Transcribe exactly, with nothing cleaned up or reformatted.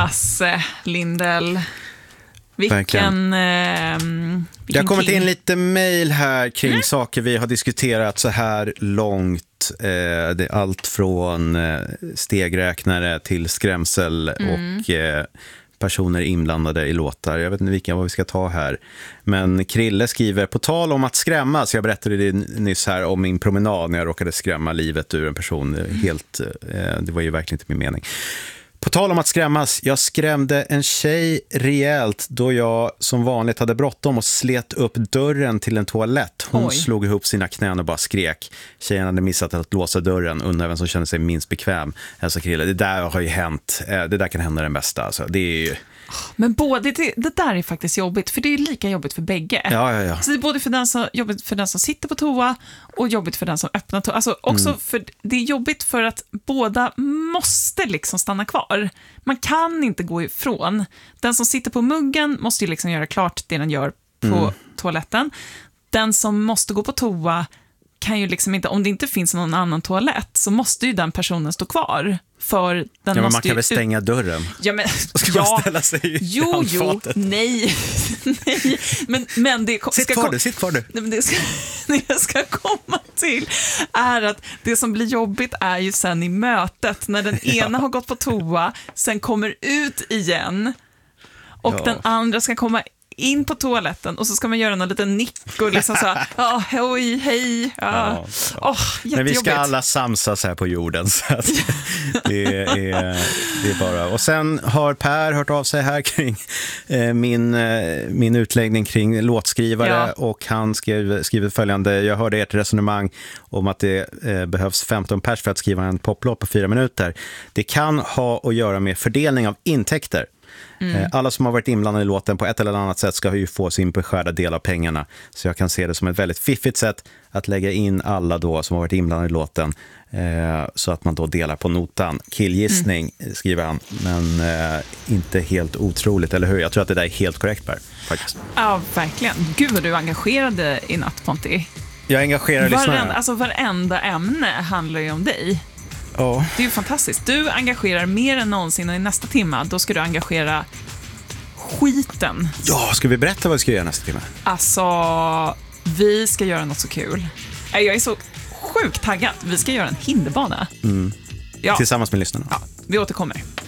Lasse Lindell. Vilken, eh, vilken Det har kommit king. in lite mejl här kring mm. saker vi har diskuterat så här långt. Eh, det är allt från eh, stegräknare till skrämsel mm. och eh, personer inblandade i låtar. Jag vet inte vilka vad vi ska ta här. Men Krille skriver, på tal om att skrämmas, jag berättade det nyss här om min promenad när jag råkade skrämma livet ur en person. Mm. Helt, eh, det var ju verkligen inte min mening. På tal om att skrämmas, jag skrämde en tjej rejält då jag som vanligt hade bråttom och slet upp dörren till en toalett. Hon Oj. slog ihop sina knän och bara skrek. Tjejen hade missat att låsa dörren, undrar vem som kände sig minst bekväm. Alltså Krille, det där har ju hänt. Det där kan hända den bästa. Alltså, det är ju... Men både det, det där är faktiskt jobbigt, för det är lika jobbigt för bägge. Ja, ja, ja. Så det är både för den som, jobbigt för den som sitter på toa och jobbigt för den som öppnar toa. Alltså också mm. för det är jobbigt för att båda måste liksom stanna kvar. Man kan inte gå ifrån. Den som sitter på muggen måste ju liksom göra klart det den gör på mm. toaletten. Den som måste gå på toa kan ju liksom inte, om det inte finns någon annan toalett så måste ju den personen stå kvar. För den ja, men måste man kan ju väl stänga ut... dörren? Ja, men, ska ja, man ställa sig i jo, handfatet? Jo, nej, nej. Men, men det sitt ska kvar kom... du, sitt kvar du. Nej, men det, ska, det jag ska komma till är att det som blir jobbigt är ju sen i mötet när den ena ja. har gått på toa, sen kommer ut igen och ja. den andra ska komma in på toaletten och så ska man göra någon liten nick och liksom så här, ja, oj, hej, ja. Ja, ja. Oh, men vi ska alla samsas här på jorden så att det, är, det är bara. Och sen har Per hört av sig här kring eh, min, eh, min utläggning kring låtskrivare ja. och han skrev, skriver följande, jag hörde ert resonemang om att det eh, behövs femton pers för att skriva en poplåt på fyra minuter. Det kan ha att göra med fördelning av intäkter. Mm. Alla som har varit inblandade i låten på ett eller annat sätt ska ju få sin beskärda del av pengarna. Så jag kan se det som ett väldigt fiffigt sätt att lägga in alla då som har varit inblandade i låten eh, så att man då delar på notan. Killgissning mm. skriver han, men eh, inte helt otroligt, eller hur? Jag tror att det där är helt korrekt, Per, faktiskt. Ja, verkligen. Gud vad du är engagerad i natt, Ponti. Jag engagerar lyssnarna. Varenda, alltså varenda ämne handlar ju om dig. Oh. Det är ju fantastiskt. Du engagerar mer än någonsin och i nästa timme då ska du engagera skiten. Ja, ska vi berätta vad vi ska göra nästa timme? Alltså, vi ska göra något så kul. Jag är så sjukt taggad. Vi ska göra en hinderbana. Mm. Ja. Tillsammans med lyssnarna. Ja, vi återkommer.